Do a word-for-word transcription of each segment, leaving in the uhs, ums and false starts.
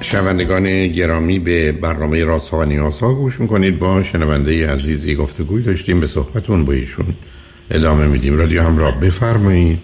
شنوندگان گرامی، به برنامه رازها و نیازها گوش میکنید. با شنونده عزیزی گفتگوی داشتیم، به صحبتون با ایشون ادامه میدیم. رادیو همراه، بفرمایید.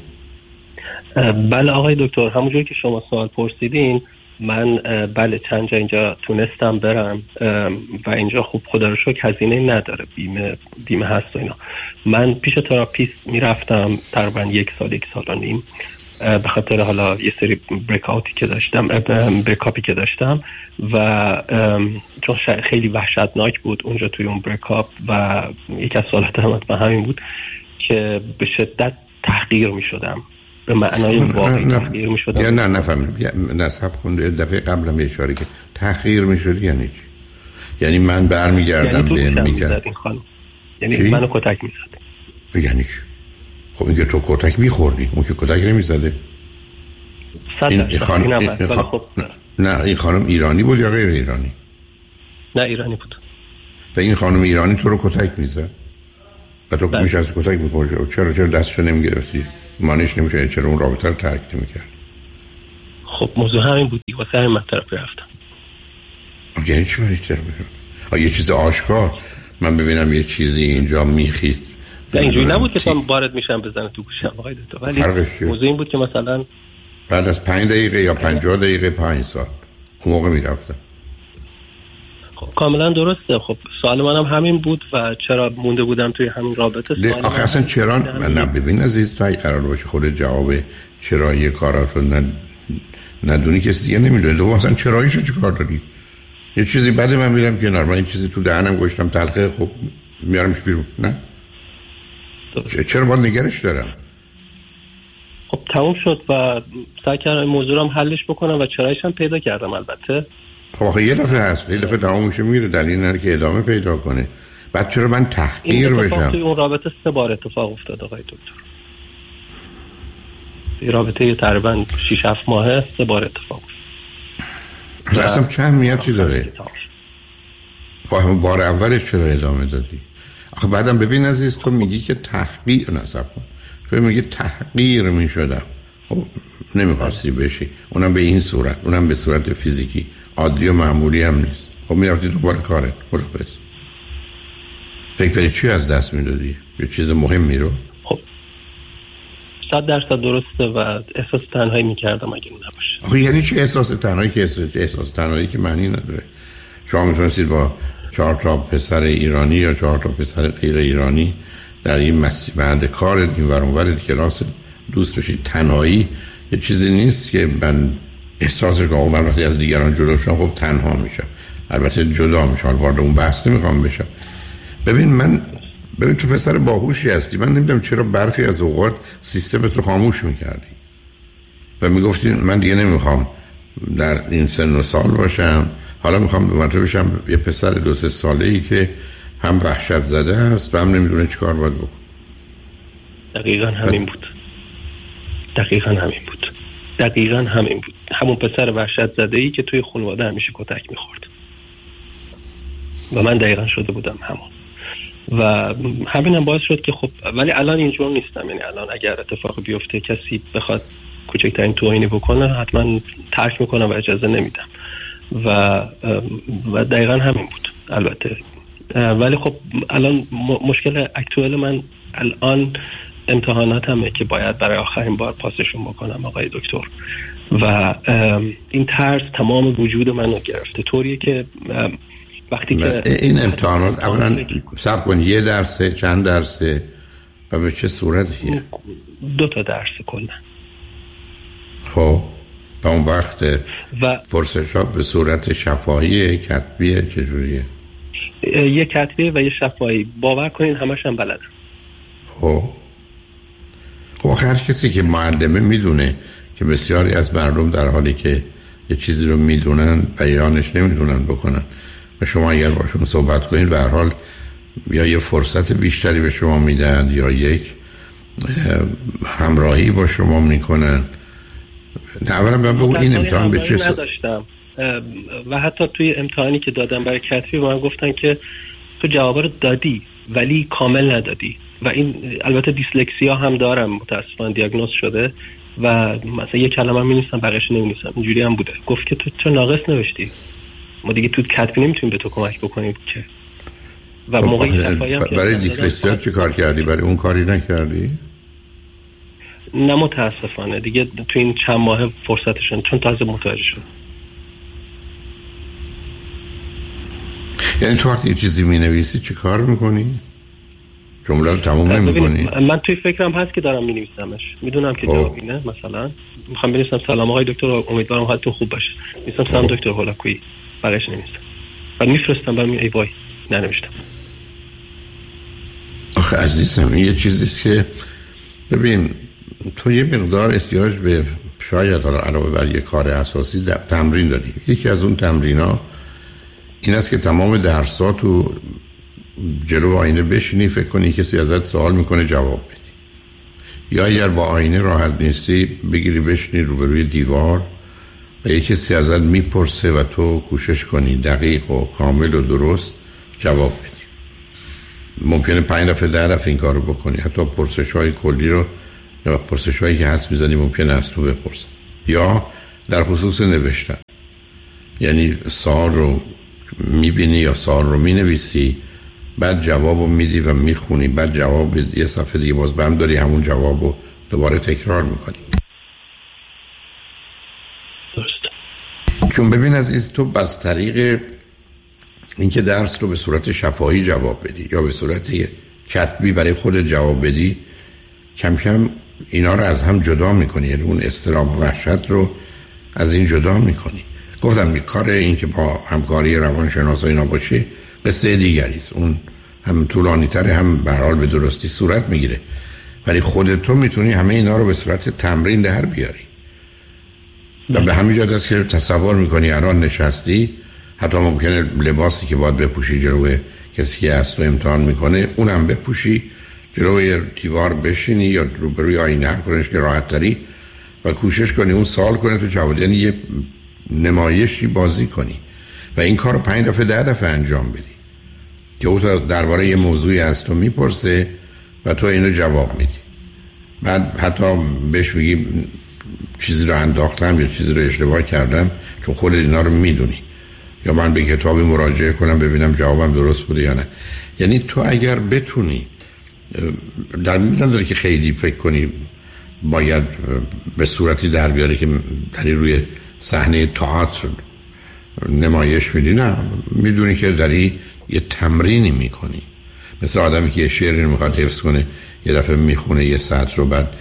بله آقای دکتر، همونجوری که شما سوال پرسیدین، من بله چند جا اینجا تونستم برم و اینجا خوب خدا رو شکر هزینه نداره، بیمه بیمه هست و اینا. من پیش تراپیست میرفتم تقریبا یک سال یک سال و نیم، به خاطر حالا یه سری بریکاوتی که داشتم بریکاپی که داشتم و چون خیلی وحشتناک بود اونجا توی اون بریکاپ و یک از سوالات هم به همین بود که به شدت تحقیر می شدم، به معنای واقعی تحقیر می شدم. یا نه نفهمم، نصب کنده دفعه قبلم یه اشاره که تحقیر می شد یعنی چی؟ یعنی من برمیگردم یعنی به میگم یعنی چی؟ منو کتک می زد. یعنی چی؟ خب این که تو کتک میخوردی، اون که کتک نمیزده. این, این خانم این این خان... خب نه این خانم ایرانی بود یا غیر ایرانی؟ نه ایرانی بود. و این خانم ایرانی تو رو کتک میزد و تو میشه از کتک میخوردی، چرا چرا دستشو نمیگرفتی؟ مانعش نمیشه، چرا اون رابطه رو ترک نمیکرد؟ خب موضوع همین بود، واسه همین من طرف رفتم. یعنی چی برای طرف رفتم؟ یه چیز آشکار من ببینم یه چیزی اینجا میخیست، اینجوری نبود که من وارد میشم بزنه تو گوشم آقای دکتر، ولی موضوع این بود که مثلا بعد از پنج دقیقه یا پنجاه دقیقه پنج ساعت اون موقع میرفتم. خب کاملا درسته. خب سوال منم همین بود و چرا مونده بودم توی همین رابطه. سوال آخه اصلا چرا من نه ببین عزیز، تو قرار باشه خود جواب چرا یه کاراتو ند... ندونی کسی دیگه نمیدونه. تو اصلا چراییشو چیکار داری؟ یه چیزی بعد من میرم کنار، من این چیزی تو دهنم گوشتم تلخه، خب میارمش بیرون. نه چرا باید نگرش دارم؟ خب تموم شد و سعی کردم این موضوع رو هم حلش بکنم و چرایش هم پیدا کردم. البته خب آخه یه دفعه هست، یه دفعه تمام میشه میره، دلیل نداره که ادامه پیدا کنه. بعد چرا من تحقیر بشم؟ این توی اون رابطه سه بار اتفاق افتاد آقای دکتر. این رابطه تقریبا شش هفت ماهه سه بار اتفاق افتاد. اصلا چه اهمیتی داره؟ خب بار اولش چرا ادامه دادی؟ آخه بعدم ببین عزیز، تو میگی که تحقیر نصب کن، تو میگی تحقیر میشدم. خب نمیخواستی بشی، اونم به این صورت، اونم به صورت فیزیکی عادی و معمولی هم نیست. خب میرفتی دوباره کارت، خلاص فکر کنی چی از دست میدادی؟ یه چیز مهمی رو. خب صد درصد درسته و احساس تنهایی میکردم اگه اون نباشه. آخه یعنی چی احساس تنهایی؟ که احساس, احساس تنهایی که معنی نداره. شما میتونستید با چهار تا پسر ایرانی یا چهار تا پسر غیر ایرانی در این مسیر بعد کار این ور اون ور کلاس دوست بشید. تنهایی یه چیزی نیست که من احساسش کنم من وقتی از دیگران جدا شدم خب تنها میشم. البته جدا میشم، وارد اون بحث نمیخوام بشم. ببین من ببین تو پسر باهوشی هستی، من نمیدونم چرا برخی از اوقات سیستمت رو خاموش میکردی و میگفتی من دیگه نمیخوام در این سن و سال باشم، حالا میخوام به منطقه بشم یه پسر دو سه ساله ای که هم وحشت زده هست و هم نمیدونه چی کار باید بکن. دقیقا همین بود دقیقا همین بود دقیقا همین بود همون پسر وحشت زده ای که توی خانواده همیشه کتک میخورد و من دقیقا شده بودم همون و همین هم باعث شد که خب ولی الان اینجور نیستم. یعنی الان اگر اتفاق بیفته کسی بخواد کوچکترین توهینی بکنه حتما ترک میکنم و اجازه نمیدم و و دقیقا همین بود. البته ولی خب الان مشکل اکتوال من الان امتحاناتمه که باید برای آخرین بار پاسشون بکنم آقای دکتر و این ترس تمام وجود منو گرفته، طوریه که وقتی که این امتحانات اولا صبر کن یه درسه چند درسه و به چه صورتیه؟ دو تا درس کلا. خب با اون وقت و پرسش‌ها به صورت شفاهی کتبیه چجوریه؟ یه کتبیه و یه شفاهی. باور کنین همش هم بلدم. خب خب هر کسی که معلمه میدونه که بسیاری از مردم در حالی که یه چیزی رو میدونن بیانش نمیدونن بکنن و شما اگر باشون صحبت کنید به هر حال یا یه فرصت بیشتری به شما میدن یا یک همراهی با شما میکنن. نه اولا من بگو این امتحان به چه نداشتم و حتی توی امتحانی که دادم برای کتبی من گفتن که تو جواب رو دادی ولی کامل ندادی و این البته دیسلکسیا هم دارم متاسفانه دیاگنوز شده و مثلا یه کلمه هم می‌نویسم بقیه‌اش نمی‌نویسم. اینجوری هم بوده. گفت که تو چرا ناقص نوشتی؟ ما دیگه تو کتبی نمیتونیم به تو کمک بکنیم که. و خب موقعی برای دیسلکسیا چی کار کردی؟ برای اون کاری نکردی؟ نه متاسفانه دیگه تو این چند ماه فرصتشون، چون تازه متوجه شد. یعنی تو وقتی یه چیزی می‌نویسی چی کار می‌کنی؟ جمله رو تموم نمی‌کنی؟ من توی فکرم هست که دارم می‌نویسمش، میدونم که جوابی نه. مثلا میخوام بنویسم سلام آقای دکتر، امیدوارم حالتون خوب باشه. میگم سلام دکتر هولاکویی، بقیش نمی‌نویسم. بعد میفرستم برام، ای وای ننوشتم. آخه عزیزم یه چیزیست که ببین تو یه مقدار احتیاج به شاید حالا علاوه بر یه کار اساسی در تمرین داری. یکی از اون تمرینا این است که تمام درساتو جلو آینه بشینی فکر کنی کسی ازت سوال میکنه جواب بدی، یا اگر با آینه راحت نیستی بگیری بشینی روبروی دیوار و یه کسی ازت میپرسه و تو کوشش کنی دقیق و کامل و درست جواب بدی. ممکنه پنج دفعه ده دفعه این کارو بکنی، حتی پرسش های کلی رو یا پرسش هایی که هست میزنی ممکنه از تو بپرسن. یا در خصوص نوشتن، یعنی سوال رو میبینی یا سوال رو مینویسی، بعد جواب رو میدی و میخونی، بعد جواب یه صفحه دیگه باز بهم داری همون جواب رو دوباره تکرار میکنی. درست. چون ببین عزیز تو بس طریق اینکه درس رو به صورت شفاهی جواب بدی یا به صورت کتبی برای خود جواب بدی کم کم اینا رو از هم جدا میکنی، یعنی اون اضطراب و وحشت رو از این جدا میکنی. گفتم کار این که با همکاری روانشناس اینا باشه قصه دیگری است، اون هم طولانی تره هم به هر حال به درستی صورت میگیره، ولی خودت تو میتونی همه اینا رو به صورت تمرین در بیاری. و به همین جهت است که تصور میکنی الان نشستی، حتی ممکنه لباسی که باید بپوشی جلوی کسی که از تو امتحان میکنه اونم بپوشی، جلوی دیوار بشینی یا روبروی آینه هر کنش که راحت تری و کوشش کنی اون سوال کنه تو جواب، یعنی یه نمایشی بازی کنی و این کار رو پنج دفعه ده دفعه انجام بدی که او درباره یه موضوعی از تو میپرسه و تو اینو جواب میدی. بعد حتی بهش بگی چیزی رو انداختم یا چیزی رو اشتباه کردم، چون خود اینا رو میدونی، یا من به کتابی مراجعه کنم ببینم جوابم درست بوده یا نه. یعنی تو اگر بتونی در میدن داره که خیلی فکر کنی باید به صورتی در بیاری که در روی صحنه تئاتر نمایش میدی، نه، میدونی که داری یه تمرینی میکنی، مثل آدمی که یه شعری رو میخواد حفظ کنه یه دفعه میخونه یه سطر رو، بعد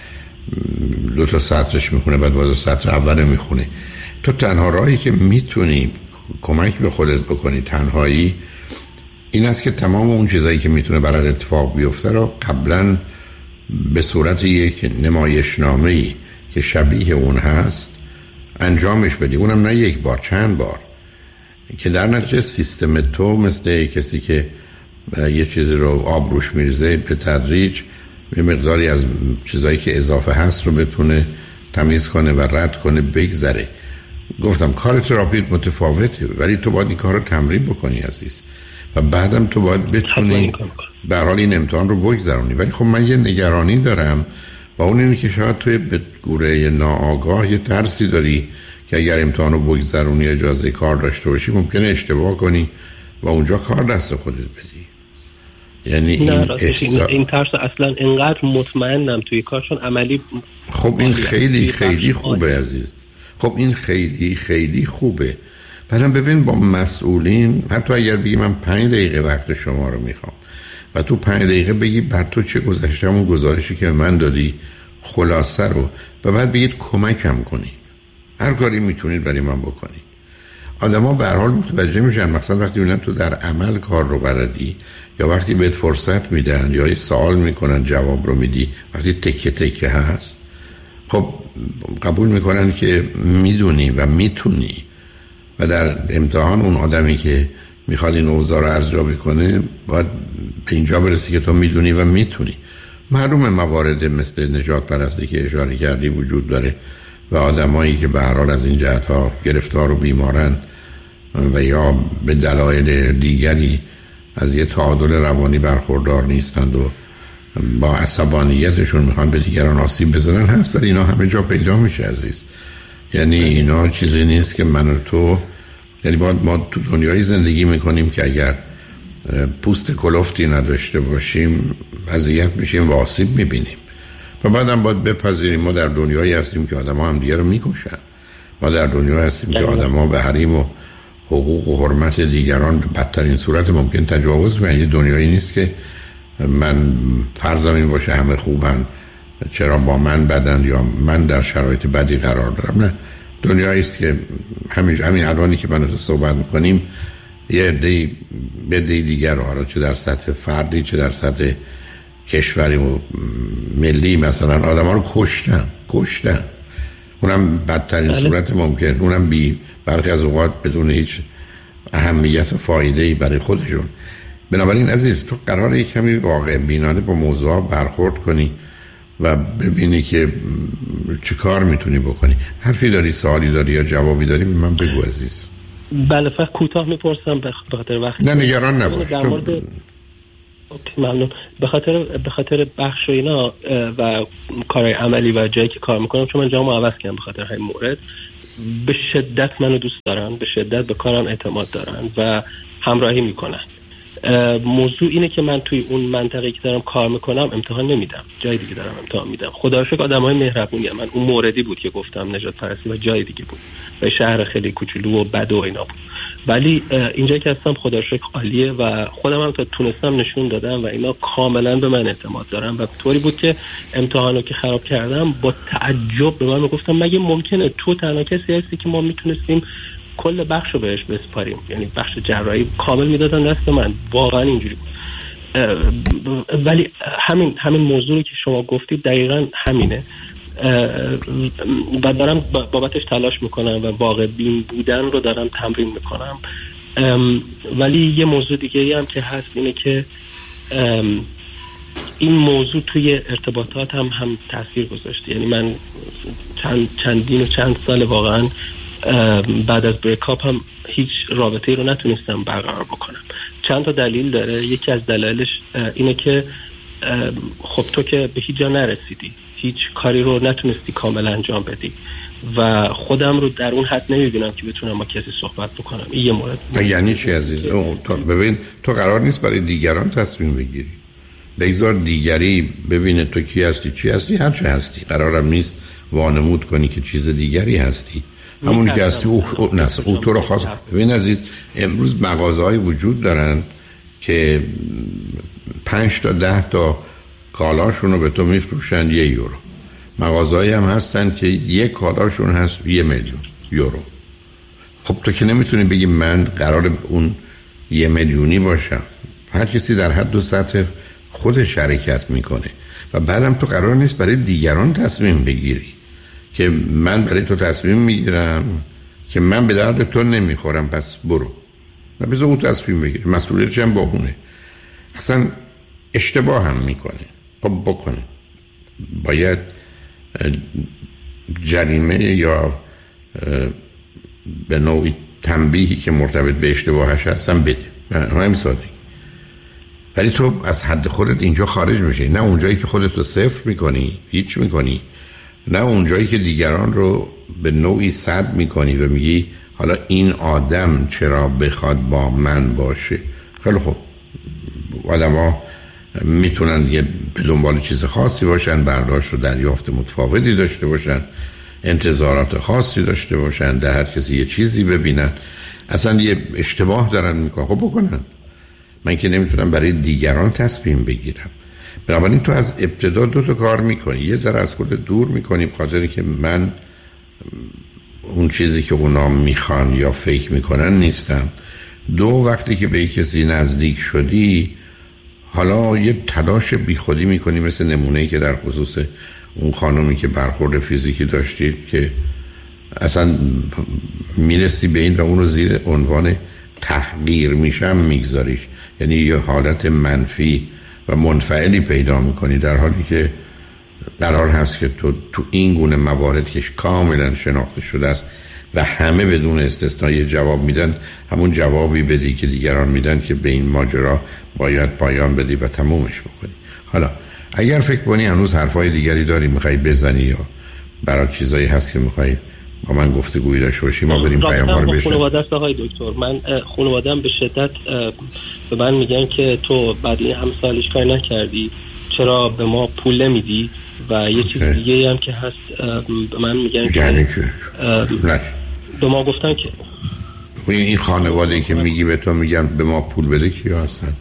دو تا سطرش میخونه، بعد باز سطر اول میخونه. تو تنها راهی که میتونی کمک به خودت بکنی تنهایی این است که تمام اون چیزایی که میتونه برات اتفاق بیفته رو قبلا به صورت یک نمایشنامه‌ای که شبیه اون هست انجامش بدی، اونم نه یک بار، چند بار، که در نتیجه سیستم تو مثل کسی که یه چیزی رو آب روش میریزه به تدریج یه مقداری از چیزایی که اضافه هست رو بتونه تمیز کنه و رد کنه بگذره. گفتم کار تراپیت متفاوته، ولی تو باید این کار رو تمرین بکنی عزیز، و بعدم تو باید بتونی به هر حال این امتحان رو بگذرونی. ولی خب من یه نگرانی دارم و اون اینه که شاید توی به گوره ناآگاه یه ترسی داری که اگر امتحان رو بگذرونی اجازه کار داشته باشی ممکنه اشتباه کنی و اونجا کار دست خودت بدی. یعنی این احسا... این ترس اصلا انقدر مطمئنم توی کارشون عملی. خب این خیلی خیلی خوبه عزیز، خب این خیلی خیلی خوبه. بعدم ببین با مسئولین حتی اگر بگی من پنج دقیقه وقت شما رو میخوام و تو پنج دقیقه بگی بر تو چه گذشته، همون گزارشی که من دادی خلاصه رو، و بعد بگید کمکم کنی، هر کاری میتونید برای من بکنید. آدم ها به هر حال متوجه میشن، مثلا وقتی میبینن تو در عمل کار رو بردی یا وقتی بهت فرصت میدن یا یه سوال میکنن جواب رو میدی، وقتی تکه تکه هست خب قبول میکنن که میدونی و میتونی. و در امتحان اون آدمی که میخواد این اوضاع رو ارزیابی کنه باید به اینجا برسی که تو میدونی و میتونی. معلومه موارد مثل نجات پرستی که اشاره کردی وجود داره و آدمایی که به هر حال از این جهت‌ها گرفتار و بیمارن و یا به دلایل دیگری از یه تعادل روانی برخوردار نیستند و با عصبانیتشون میخوان به دیگران آسیب بزنن هست، ولی اینا همه جا پیدا میشه عزیز. یعنی اینا چیزی نیست که من و تو، یعنی ما, ما تو دنیای زندگی میکنیم که اگر پوست کلفتی نداشته باشیم اذیت میشیم و آسیب میبینیم و بعدم باید بپذیریم ما در دنیایی هستیم که آدم ها هم دیگر رو میکشن. ما در دنیایی هستیم که آدم ها به حریم و حقوق و حرمت دیگران به بدترین صورت ممکن تجاوز میکنن. یه دنیایی نیست که من فرضم این باشه همه خوبن چرا با من بدن یا من در شرایط بدی قرار دارم. نه، دنیایی است که همین همین الانی که من صحبت میکنیم یه عده به دیگر رو، حالا چه در سطح فردی چه در سطح کشوری و ملی، مثلا آدم ها رو کشتن کشتن اونم بدترین بله. صورت ممکن، اونم بی برخی از اوقات بدون هیچ اهمیت و فایده‌ای برای خودشون. بنابراین عزیز تو قراره یک کمی واقع بینانه با موضوع برخورد کنی و ببینی که چه کار میتونی بکنی. حرفی داری، سوالی داری یا جوابی داری به من بگو عزیز. بله فقط کوتاه میپرسم به خاطر وقت. نه نگران نباش. در مورد ممنون. به خاطر به خاطر بخش و اینا و کارهای عملی و جایی که کار میکنم، چون من جامو عوض کردم به خاطر همین مورد، به شدت منو دوست دارن، به شدت به کارم اعتماد دارن و همراهی میکنن. موضوع اینه که من توی اون منطقه‌ای که دارم کار میکنم امتحان نمیدم، جای دیگه دارم امتحان میدم. خدا رو شکر آدمای مهربونی هم. من اون موردی بود که گفتم نجات پرستی و جای دیگه بود و شهر خیلی کوچولو و بد و اینا بود، ولی اینجا که هستم خدا رو شکر عالیه و خودم هم تا تونستم نشون دادم و اینا کاملا به من اعتماد دارن و طوری بود که امتحانو که خراب کردم با تعجب به من میگفتم مگه ممکنه تو تنها کسی هستی که ما میتونستیم کل بخشو بهش بسپاریم، یعنی بخش جراحی کامل میدادن دست من. واقعا اینجوری بود. ولی همین همین موضوعی که شما گفتید دقیقاً همینه و دارم بابتش تلاش میکنم و واقع بین بودن رو دارم تمرین میکنم. ولی یه موضوع دیگه ای هم که هست اینه که این موضوع توی ارتباطات هم هم تاثیر گذاشته. یعنی من چند چندین و چند سال واقعا بعد از بریکاپ هم هیچ رابطه‌ای رو نتونستم برقرار بکنم. چند تا دلیل داره. یکی از دلایلش اینه که خب تو که به هیچ جا نرسیدی، هیچ کاری رو نتونستی کامل انجام بدی و خودم رو در اون حد نمیبینم که بتونم با کسی صحبت بکنم. این یه مورد. یعنی چی عزیز؟ ببین تو قرار نیست برای دیگران تصمیم بگیری، بگذار دیگری ببینه تو کی هستی، چی هستی، هر چه هستی. قرارم نیست وانمود کنی که چیز دیگری هستی. همونی که هستی او, او نست او تو رو خواست. ببین عزیز، امروز مغازه‌های وجود دارن که پنج تا ده تا کالاشون رو به تو میفروشن یه یورو. مغازه‌ای هم هستن که یک کالاشون هست یه میلیون یورو. خب تو که نمیتونی بگی من قرار اون یه میلیونی باشم. هر کسی در حد و سطح خودش حرکت میکنه و بعدم تو قرار نیست برای دیگران تصمیم بگیری که من برای تو تصمیم میگیرم که من به درد تو نمیخورم پس برو. و بذار او تصمیم بگیره، مسئولیتش هم با اونه. اصلا اشتباه هم میکنه. خب بکنه، باید جریمه یا به نوعی تنبیهی که مرتبط به اشتباهش هستم بده. همین سادگی. ولی تو از حد خودت اینجا خارج میشی. نه اونجایی که خودت رو صفر میکنی هیچ میکنی، نه اونجایی که دیگران رو به نوعی سد میکنی و میگی حالا این آدم چرا بخواد با من باشه. خیلی خوب، آدم ها میتونن یه به دنبال چیز خاصی باشن، برداشت و دریافت متفاوتی داشته باشن، انتظارات خاصی داشته باشن، در هر کسی یه چیزی ببینن، اصلا یه اشتباه دارن میکنن. خب بکنن. من که نمیتونم برای دیگران تصمیم بگیرم. بنابراین تو از ابتدا دو تا کار میکنی. یه در از خود دور میکنی بخاطر که من اون چیزی که اونا میخوان یا فکر میکنن نیستم. دو، وقتی که به کسی نزدیک شدی حالا یه تلاش بی خودی میکنی، مثل نمونه‌ای که در خصوص اون خانومی که برخورد فیزیکی داشتید که اصلا میرسی به این و اون رو زیر عنوان تحقیر میشم میگذاریش، یعنی یه حالت منفی و منفعلی پیدا میکنی، در حالی که قرار هست که تو تو این گونه موارد که کاملا شناخته شده است و همه بدون استثنای جواب میدن، همون جوابی بدی که دیگران میدن که به این ماجرا باید پایان بدی و تمومش بکنی. حالا اگر فکر کنی هنوز حرفای دیگری داری میخوای بزنی یا برای چیزایی هست که میخوای با من گفتگویی داشته باشی، ما بریم پیام ها رو بشنویم. خانواده است آقای دکتر. من خانواده‌ام به شدت به من میگن که تو بعد این همه سالش کار نکردی، چرا به ما پول نمیدی؟ و یه چیز دیگه هم که هست به من میگن که به ما گفتن که این خانواده‌ای که میگی به تو میگن به ما پول بده کیا هستن؟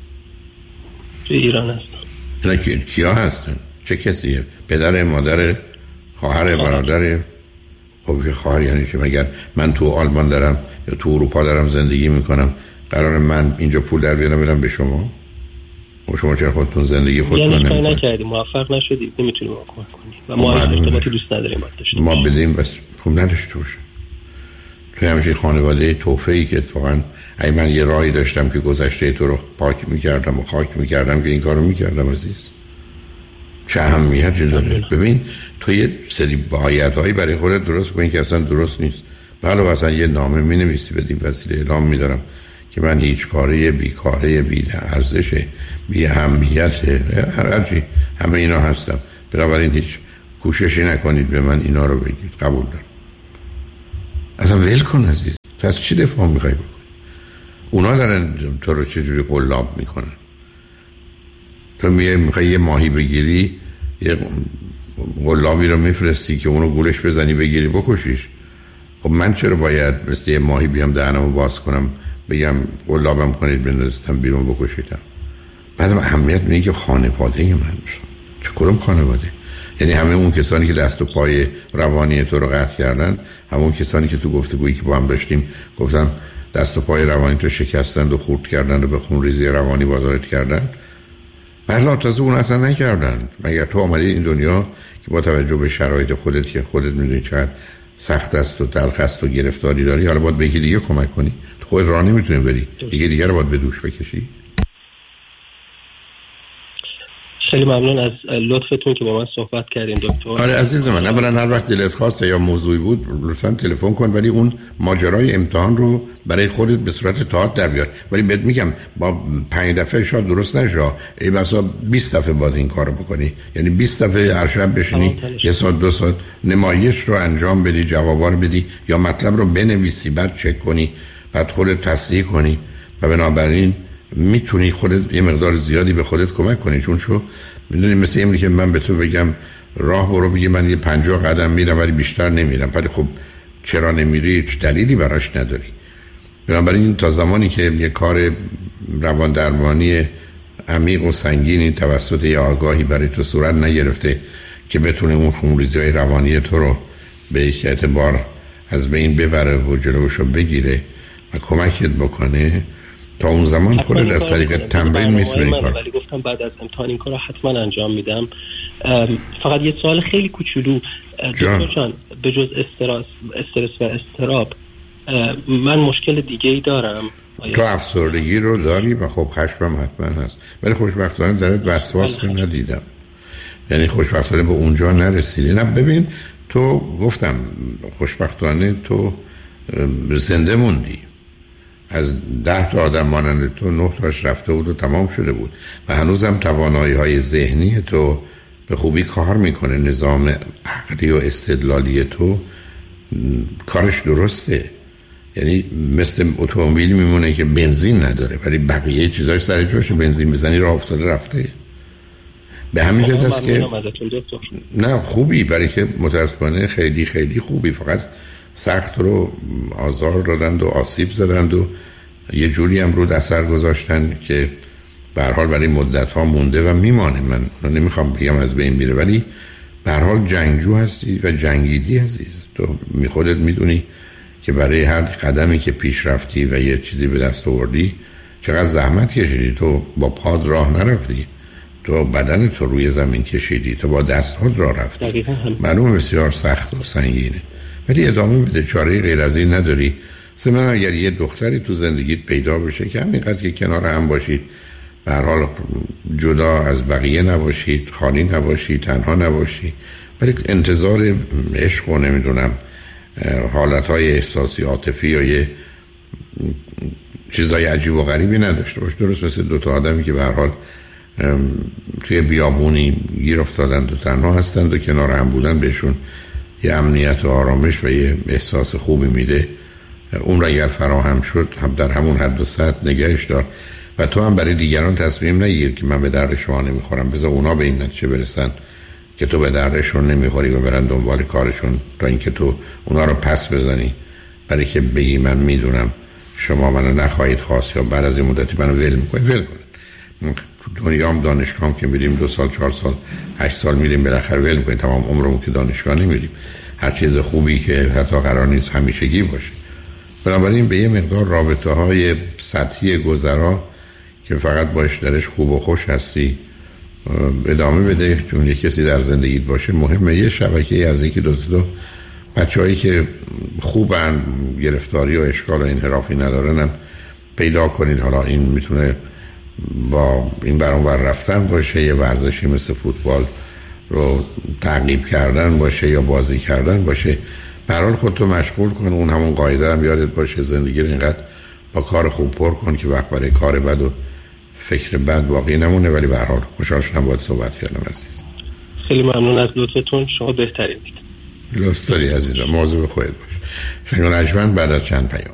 تو ایران هستن. نه کیا هستن؟ چه کسیه؟ پدر، مادر، خواهر، برادر؟ خب که خواهر یعنی چه؟ مگر من تو آلمان دارم یا تو اروپا دارم زندگی میکنم قرار من اینجا پول در بیارم بدم به شما؟ و شما چرا خودتون زندگی خودتون نمیکنید؟ یعنی نکردیم، موفق نشدید، نمیتونیم ما کمک کنیم و ما هم ارتباطی دوست نداریم داشته ما بدیم بس خوب نداشته باشه. توی همچین خانواده توفه‌ای که اتفاقا اگه من یه راهی داشتم که گذشته تو رو پاک میکردم و خاک میکردم که این کارو میکردم عزیز، چه اهمیتی داره؟ ببین تو یه سری بایدهایی برای خودت درست کنی که اصلا درست نیست. بله اصلا یه نامه مینویسی بدیم وسیله اعلام میدارم که من هیچ کاره بیکاره بی ارزش بی اهمیت هرچی همه اینا هستم، بنابراین هیچ کوششی نکنید به من اینا رو بگید. قبول دارم. اصلا ول کن عزیز، تو از چی دفاع میخوای بکنی؟ اونا دارن تو رو چجوری قلاب میکنن. تو میخوای یه ماهی بگیری، یه قلابی رو میفرستی که اونو گولش بزنی بگیری بکشیش. خب من چرا باید مثل یه ماهی بیام دهنمو باز کنم بگم قلابم کنید بندازتم بیرون بکشیدم؟ بعدم اهمیت میده که خانواده من بشم. چه کدوم خانواده؟ یعنی همه اون کسانی که دست و پای روانی تو رو قطع کردن، همون کسانی که تو گفتگویی که با هم داشتیم گفتم دست و پای روانی تو شکستند و خورد کردن و به خون ریزی روانی وادارت کردن؟ بله تازه اون اصلا نکردن. مگر تو آمدی این دنیا که با توجه به شرایط خودت که خودت میدونی چقدر سخت است و تلخ است و گرفتاری داری، حالا باید به یکی دیگه کمک کنی؟ تو خودت راه نمیتونی بری، دیگه دیگه رو باید به دوش بکشی. خیلی ممنون از لطفتون که با من صحبت کردین دکتر. آره عزیز من، اولا هر وقت دلت خواسته یا موضوعی بود لطفاً تلفن کن، ولی اون ماجرای امتحان رو برای خودت به صورت تئاتر در بیار. ولی بهت میگم با پنج دفعه شاید درست نشه، ای بسا بیست دفعه باید این کارو بکنی. یعنی بیست دفعه هر شب بشینی یه ساعت دو ساعت نمایش رو انجام بدی، جوابا رو بدی یا مطلب رو بنویسی بعد چک کنی بعد خودت تصحیح کنی و بنابراین میتونی خودت یه مقدار زیادی به خودت کمک کنی. چون شو میدونی مثل اینه که من به تو بگم راه برو، بگی من یه پنجاه قدم میرم ولی بیشتر نمیرم، ولی خب چرا نمیری؟ هیچ دلیلی براش نداری. بنابراین تا زمانی که یه کار روان درمانی عمیق و سنگینی توسط یه آگاهی برای تو صورت نگرفته که بتونه اون خونریزی‌های روانی تو رو به یک اعتبار از بین ببره و جلوشو بگیره و کمکت بکنه، تا اون زمان خودت از طریق تمرین میتونی این کار. ولی گفتم بعد از امتحان این کارو حتما انجام میدم. فقط یه سوال خیلی کوچولو دکتر جان، به جز استرس استرس و اضطراب من مشکل دیگه ای دارم. تو افسردگی رو داری و خب خشمم حتما هست، ولی خوشبختانه درت وسواس رو ندیدم. یعنی خوشبختانه به اونجا نرسیدی. نه ببین تو گفتم خوشبختانه تو زنده موندی. از ده تا آدم مانند تو نه تاش رفته بود و تمام شده بود و هنوزم توانایی های ذهنی تو به خوبی کار میکنه. نظام عقلی و استدلالی تو کارش درسته. یعنی مثل اتومبیل میمونه که بنزین نداره ولی بقیه چیزاش سر جاشه، بنزین بزنی راه افتاده رفته. به همین جهت است که نه خوبی، برای که متاسفانه خیلی خیلی خوبی، فقط سخت رو آزار دادند و آسیب زدند و یه جوری هم رو اثر گذاشتن که به هر حال برای مدت ها مونده و میمانه. من نمیخوام بگم از بین میره، ولی به هر حال جنگجو هستی و جنگیدی عزیز. تو می خودت میدونی که برای هر قدمی که پیش رفتی و یه چیزی به دست آوردی چقدر زحمت کشیدی. تو با پاد راه نرفتی، تو بدن تو روی زمین کشیدی، تو با دستات راه رفتی. معلومه بسیار سخت و سنگینه، ولی ادامه بده، چاره غیر از این نداری. مثلا اگر یه دختری تو زندگیت پیدا بشه که همینقدر که کنار هم باشید، به هر حال جدا از بقیه نباشید، خالی نباشید، تنها نباشید، ولی انتظار عشق و نمیدونم حالتهای احساسی عاطفی یا یه چیزای عجیب و غریبی نداشته باش. درست مثل دوتا آدمی که به هر حال توی بیابونی گیر افتادند و تنها هستند و کنار هم بودن بهشون یه امنیت و آرامش و یه احساس خوبی میده. اون را اگر فراهم شد هم در همون حد و سطح نگهش دار و تو هم برای دیگران تصمیم نگیر که من به درد شما نمیخورم، بذار اونا به این نتیجه برسن که تو به دردشون نمیخوری و برن دنبال کارشون تا اینکه تو اونا رو پس بزنی برای که بگی من میدونم شما منو نخواهید خواست یا بعد از این مدتی منو ول میکنید. ول کنید. تو دنیا هم دانشگاه که میریم دو سال چهار سال هشت سال میریم بالاخره ول میکنیم، تمام عمرمون که دانشگاه نمیریم. هر چیز خوبی که حتی قرار نیست همیشگی باشه. بنابراین به یه مقدار رابطه های سطحی گذرا که فقط باش درش خوب و خوش هستی ادامه بده، چون یه کسی در زندگیت باشه مهمه. یه شبکه از یکی دو دو بچه‌هایی که خوبن، گرفتاری و اشکال و انحرافی ندارن هم پیدا کنید. حالا این میتونه با این برانور رفتن باشه، یه ورزشی مثل فوتبال رو تعقیب کردن باشه یا بازی کردن باشه. به هر حال خودتو مشغول کن. اون همون قاعده هم یادت باشه زندگی رو اینقدر با کار خوب پر کن که وقت برای کار بد و فکر بد باقی نمونه. ولی به هر حال خوشحال شدم باهات صحبت کردم عزیز. خیلی ممنون از لطفتون، شما بهترینید. لطف داری عزیزم، مواظب خودت باش. شنگ و نجمن بعد از چند پیام